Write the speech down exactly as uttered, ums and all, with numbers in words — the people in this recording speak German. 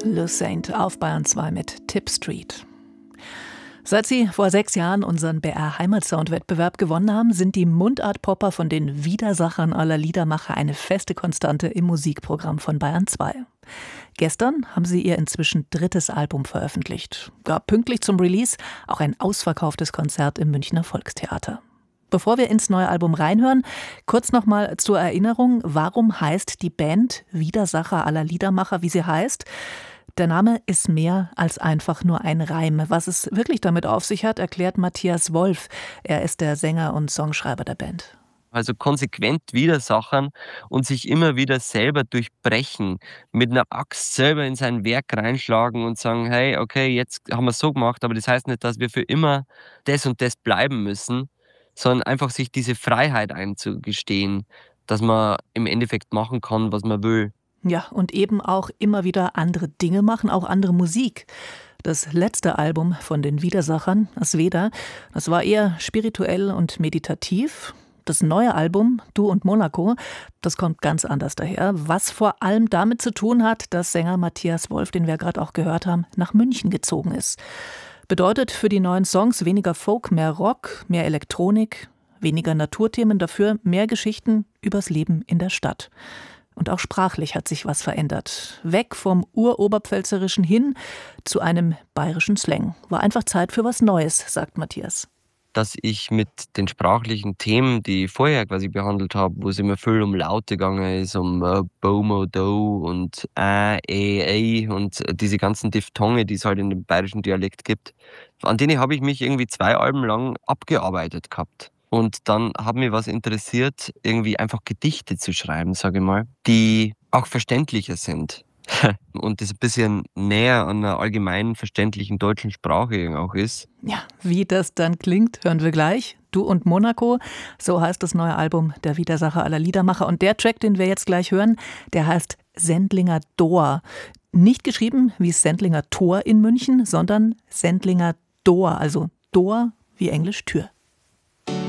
Lou Saint auf Bayern zwei mit Tip Street. Seit sie vor sechs Jahren unseren B R Heimatsound-Wettbewerb gewonnen haben, sind die Mundart-Popper von den Widersachern aller Liedermacher eine feste Konstante im Musikprogramm von Bayern zwei. Gestern haben sie ihr inzwischen drittes Album veröffentlicht. Gab pünktlich zum Release auch ein ausverkauftes Konzert im Münchner Volkstheater. Bevor wir ins neue Album reinhören, kurz nochmal zur Erinnerung, warum heißt die Band Widersacher aller Liedermacher, wie sie heißt? Der Name ist mehr als einfach nur ein Reim. Was es wirklich damit auf sich hat, erklärt Matthias Wolf. Er ist der Sänger und Songschreiber der Band. Also konsequent widersachern und sich immer wieder selber durchbrechen, mit einer Axt selber in sein Werk reinschlagen und sagen, hey, okay, jetzt haben wir es so gemacht, aber das heißt nicht, dass wir für immer das und das bleiben müssen, sondern einfach sich diese Freiheit einzugestehen, dass man im Endeffekt machen kann, was man will. Ja, und eben auch immer wieder andere Dinge machen, auch andere Musik. Das letzte Album von den Widersachern, Asveda, das war eher spirituell und meditativ. Das neue Album, Du und Monaco, das kommt ganz anders daher, was vor allem damit zu tun hat, dass Sänger Matthias Wolf, den wir gerade auch gehört haben, nach München gezogen ist. Bedeutet für die neuen Songs weniger Folk, mehr Rock, mehr Elektronik, weniger Naturthemen, dafür mehr Geschichten übers Leben in der Stadt. Und auch sprachlich hat sich was verändert. Weg vom Uroberpfälzerischen hin zu einem bayerischen Slang. War einfach Zeit für was Neues, sagt Matthias. Dass ich mit den sprachlichen Themen, die ich vorher quasi behandelt habe, wo es immer viel um Laute gegangen ist, um äh, Bomo, Do und Ä, E, Ei und diese ganzen Diphthonge, die es halt in dem bayerischen Dialekt gibt, an denen habe ich mich irgendwie zwei Alben lang abgearbeitet gehabt. Und dann hat mich was interessiert, irgendwie einfach Gedichte zu schreiben, sage ich mal, die auch verständlicher sind. Und das ein bisschen näher an einer allgemein verständlichen deutschen Sprache auch ist. Ja, wie das dann klingt, hören wir gleich. Du und Monaco, so heißt das neue Album der Widersacher aller Liedermacher. Und der Track, den wir jetzt gleich hören, der heißt Sendlinger Dor. Nicht geschrieben wie Sendlinger Tor in München, sondern Sendlinger Dor, also Dor wie Englisch Tür.